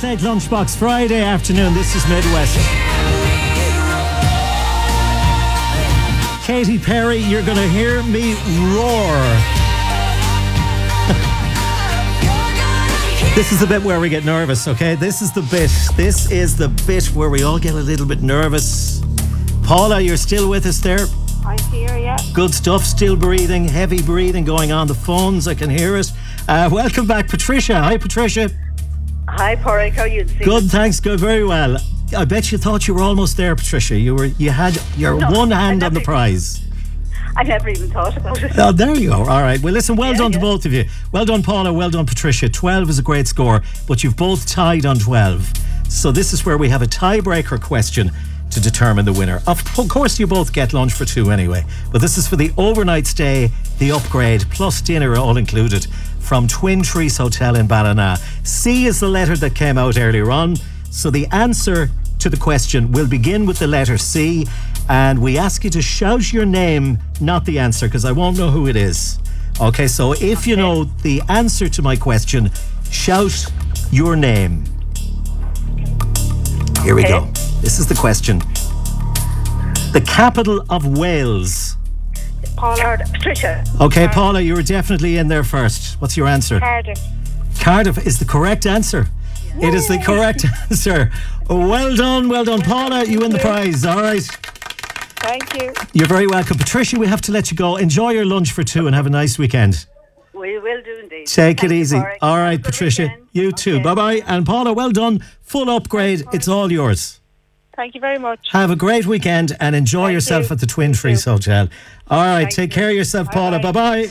Late Lunchbox Friday afternoon. This is Midwest. Katy Perry, you're going to hear me roar. This is the bit where we get nervous, okay? This is the bit where we all get a little bit nervous. Paula, you're still with us there? I'm here, yeah. Good stuff, still breathing, heavy breathing going on the phones, I can hear it. Welcome back, Patricia. Hi, Patricia. Hi, Porrick, how are you? Good, thanks, good, very well. I bet you thought you were almost there, Patricia. You had your one hand on the prize. I never even thought about it. Oh, there you go. All right. Well, listen, well done to both of you. Well done, Paula. Well done, Patricia. 12 is a great score, but you've both tied on 12. So this is where we have a tiebreaker question to determine the winner. Of course, you both get lunch for two anyway, but this is for the overnight stay, the upgrade, plus dinner all included from Twin Trees Hotel in Ballina. C is the letter that came out earlier on. So the answer to the question will begin with the letter C, and we ask you to shout your name, not the answer, because I won't know who it is. Okay, so if you know the answer to my question, shout your name. Here we go. This is the question. The capital of Wales. Patricia. Okay, Paula, you were definitely in there first. What's your answer? Cardiff. Cardiff is the correct answer. Yay. It is the correct answer. Well done, Paula. You win the prize. All right. Thank you. You're very welcome. Patricia, we have to let you go. Enjoy your lunch for two and have a nice weekend. We will do indeed. Take it easy. All right, Patricia. Weekend. You too. Okay. Bye-bye. And Paula, well done. Full upgrade. It's all yours. Thank you very much. Have a great weekend and enjoy yourself at the Twin Trees Hotel. All right, take care of yourself, Paula. Bye-bye.